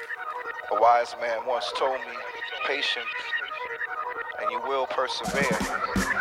A wise man once told me, patience, and you will persevere.